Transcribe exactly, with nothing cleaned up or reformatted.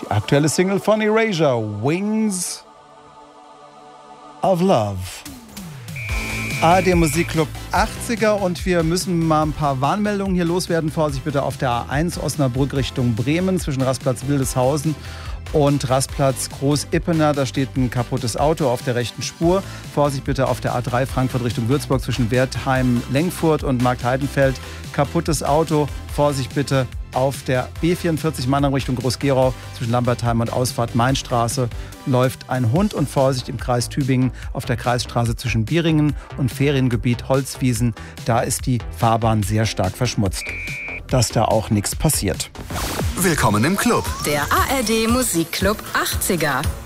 Die aktuelle Single von Erasure, Wings of Love. A R D Musikclub achtziger und wir müssen mal ein paar Warnmeldungen hier loswerden. Vorsicht bitte auf der A eins Osnabrück Richtung Bremen zwischen Rastplatz Wildeshausen und Rastplatz Groß-Ippener. Da steht ein kaputtes Auto auf der rechten Spur. Vorsicht bitte auf der A drei Frankfurt Richtung Würzburg zwischen Wertheim-Lengfurt und Markt-Heidenfeld. Kaputtes Auto. Vorsicht bitte auf der B vierundvierzig Mannheim Richtung Groß-Gerau zwischen Lambertheim und Ausfahrt Mainstraße läuft ein Hund. Und Vorsicht im Kreis Tübingen auf der Kreisstraße zwischen Bieringen und Feriengebiet Holzwiesen. Da ist die Fahrbahn sehr stark verschmutzt. Dass da auch nichts passiert. Willkommen im Club. Der A R D Musikclub achtziger.